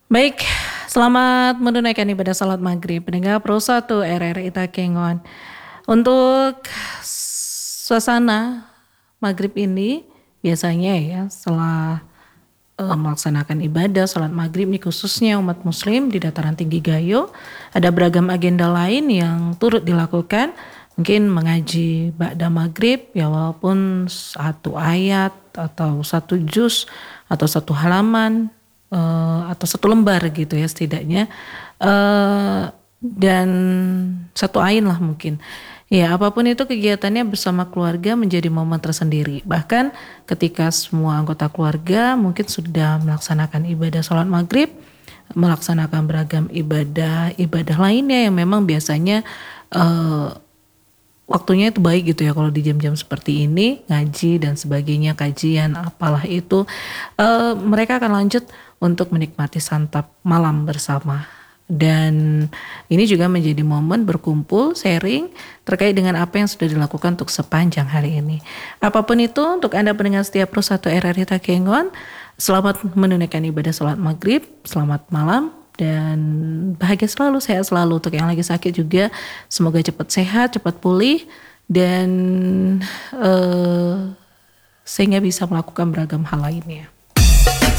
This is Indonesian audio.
Baik, selamat menunaikan ibadah salat maghrib. Pendengar Pro 1 RRI Takengon. Untuk suasana maghrib ini biasanya ya setelah melaksanakan ibadah salat maghrib nih khususnya umat muslim di dataran tinggi Gayo, ada beragam agenda lain yang turut dilakukan. Mungkin mengaji ba'da maghrib ya walaupun satu ayat atau satu juz atau satu halaman atau satu lembar gitu ya setidaknya, dan satu ain lah mungkin. Ya apapun itu kegiatannya bersama keluarga menjadi momen tersendiri. Bahkan ketika semua anggota keluarga mungkin sudah melaksanakan ibadah sholat maghrib, melaksanakan beragam ibadah lainnya yang memang biasanya waktunya itu baik gitu ya kalau di jam-jam seperti ini ngaji dan sebagainya, kajian apalah itu, mereka akan lanjut untuk menikmati santap malam bersama. Dan ini juga menjadi momen berkumpul, sharing terkait dengan apa yang sudah dilakukan untuk sepanjang hari ini. Apapun itu untuk Anda pendengar setia Pro 1 RRI Takengon, selamat menunaikan ibadah sholat maghrib, selamat malam dan bahagia selalu, sehat selalu. Untuk yang lagi sakit juga semoga cepat sehat, cepat pulih dan sehingga bisa melakukan beragam hal lainnya.